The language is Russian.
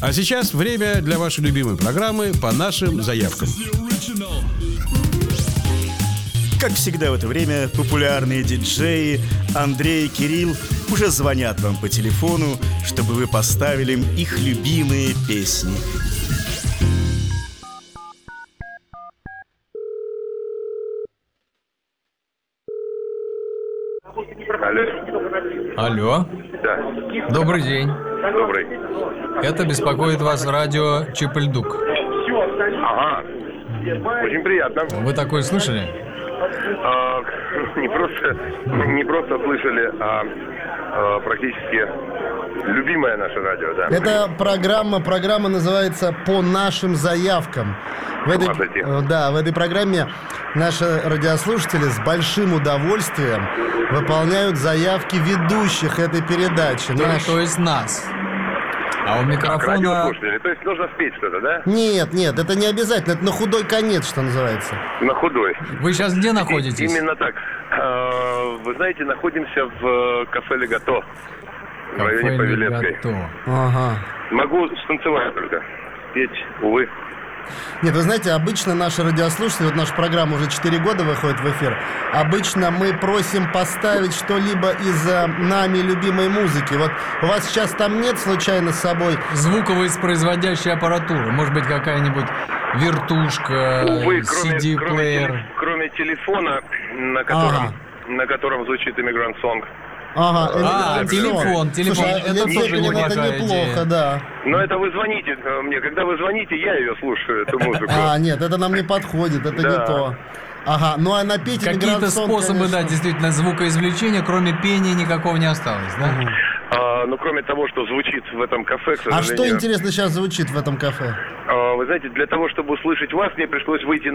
А сейчас время для вашей любимой программы «По нашим заявкам». Как всегда в это время популярные диджеи Андрей и Кирилл уже звонят вам по телефону, чтобы вы поставили им их любимые песни. Алло. Да. Добрый день. Добрый. Это беспокоит вас радио Чепельдук. Ага. Очень приятно. Вы такое слышали? Не просто слышали, а практически любимое наше радио, да. Это программа называется «По нашим заявкам». В этой программе наши радиослушатели с большим удовольствием выполняют заявки ведущих этой передачи. То есть нас. А у микрофона... Радиослушатели, то есть нужно спеть что-то, да? Нет, это не обязательно, это на худой конец, что называется. На худой. Вы сейчас где находитесь? Именно так. Вы знаете, находимся в кафе «Легато». В районе Павелецкой. Ага. Могу станцевать только. Петь, увы. Нет, вы знаете, обычно наши радиослушатели, вот наша программа уже 4 года выходит в эфир, обычно мы просим поставить что-либо из нами любимой музыки. Вот у вас сейчас там нет случайно с собой звуковоспроизводящей аппаратуры? Может быть, какая-нибудь вертушка, увы, CD-плеер? Кроме телефона, на котором звучит «Иммигрант Сонг». Ага, телефон. Слушай, это тоже неплохая неплохо, идея. да. Но это вы звоните мне. Когда вы звоните, я ее слушаю, эту музыку. Нет, это нам не подходит, это не то. Ага, ну а напеть какие-то способы, конечно. Да, действительно, звукоизвлечения, кроме пения, никакого не осталось, да? Ну, кроме того, что звучит в этом кафе, к сожалению... А что, интересно, сейчас звучит в этом кафе? Вы знаете, для того, чтобы услышать вас, мне пришлось выйти